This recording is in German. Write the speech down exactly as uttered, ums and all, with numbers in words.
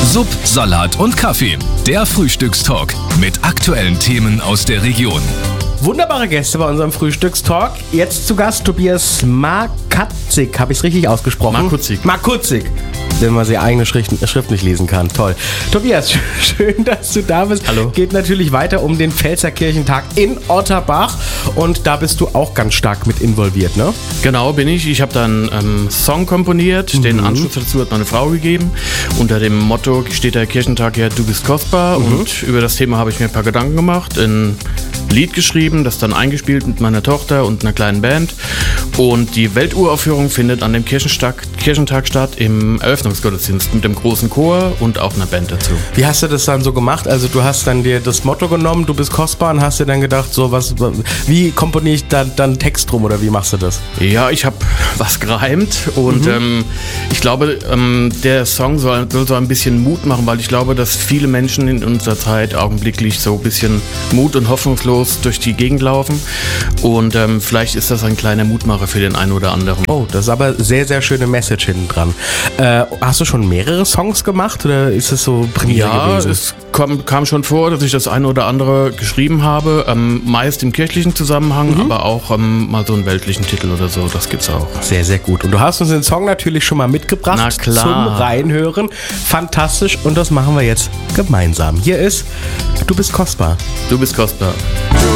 Sub, Salat und Kaffee. Der Frühstückstalk mit aktuellen Themen aus der Region. Wunderbare Gäste bei unserem Frühstückstalk. Jetzt zu Gast Tobias Markatzig. Habe ich es richtig ausgesprochen? Markutzig. Markutzig. Wenn man die eigene Schrift, Schrift nicht lesen kann. Toll. Tobias, schön, dass du da bist. Hallo. Geht natürlich weiter um den Pfälzer Kirchentag in Otterbach. Und da bist du auch ganz stark mit involviert, ne? Genau, bin ich. Ich habe da einen ähm, Song komponiert. Mhm. Den Anschluss dazu hat meine Frau gegeben. Unter dem Motto steht der Kirchentag ja, du bist kostbar. Mhm. Und über das Thema habe ich mir ein paar Gedanken gemacht. Ein Lied geschrieben, das dann eingespielt mit meiner Tochter und einer kleinen Band. Und die Welturaufführung findet an dem Kirchentag, Kirchentag statt im Eröffnungsgottesdienst mit dem großen Chor und auch einer Band dazu. Wie hast du das dann so gemacht? Also du hast dann dir das Motto genommen, du bist kostbar, und hast dir dann gedacht, so was, wie komponiere ich da, dann Text drum oder wie machst du das? Ja, ich habe was gereimt und mhm. ähm, ich glaube, ähm, der Song soll, soll so ein bisschen Mut machen, weil ich glaube, dass viele Menschen in unserer Zeit augenblicklich so ein bisschen mut- und hoffnungslos durch die Gegend laufen und ähm, vielleicht ist das ein kleiner Mutmacher für den einen oder anderen. Oh, das ist aber sehr, sehr schöne Message hinten dran. Äh, hast du schon mehrere Songs gemacht oder ist es so Premiere ja, gewesen? Ja, es kam, kam schon vor, dass ich das eine oder andere geschrieben habe, ähm, meist im kirchlichen Zusammenhang, mhm. aber auch ähm, mal so einen weltlichen Titel oder so, das gibt's auch. Sehr, sehr gut. Und du hast uns den Song natürlich schon mal mitgebracht. Na klar. Zum Reinhören. Fantastisch, und das machen wir jetzt gemeinsam. Hier ist Du bist kostbar. Du bist kostbar. Du